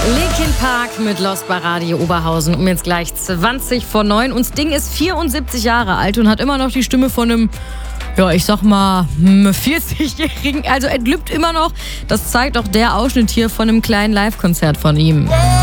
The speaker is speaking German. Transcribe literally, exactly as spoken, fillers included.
Linkin Park mit Lost bei Radio Oberhausen um jetzt gleich zwanzig vor neun. Und Sting ist vierundsiebzig Jahre alt und hat immer noch die Stimme von einem, ja, ich sag mal, vierzigjährigen. Also er glüppt immer noch. Das zeigt auch der Ausschnitt hier von einem kleinen Live-Konzert von ihm.